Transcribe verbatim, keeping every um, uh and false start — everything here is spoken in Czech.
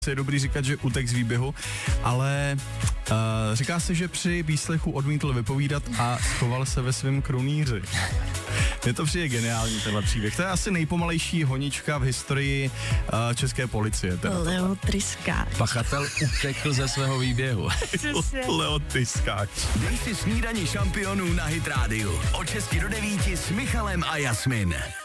Je dobrý říkat, že utek z výběhu, ale uh, říká se, že při výslechu odmítl vypovídat a schoval se ve svém krunýři. Mně to přijde geniální tenhle příběh. To je asi nejpomalejší honička v historii uh, české policie. Leo Tryskáč. Pachatel utekl ze svého výběhu. Leo Tryskáč. Dej si snídani šampionů na Hit rádiu. Od šesti do devíti s Michalem a Jasmin.